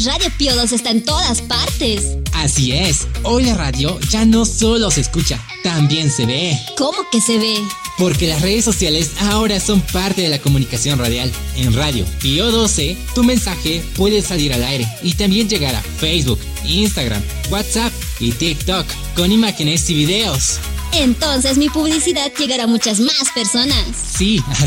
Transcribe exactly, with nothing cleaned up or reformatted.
Radio Pío dos está en todas partes. Así es, hoy la radio ya no solo se escucha, también se ve. ¿Cómo que se ve? Porque las redes sociales ahora son parte de la comunicación radial. En Radio Pío doce, tu mensaje puede salir al aire y también llegar a Facebook, Instagram, WhatsApp y TikTok con imágenes y videos. Entonces mi publicidad llegará a muchas más personas. Sí,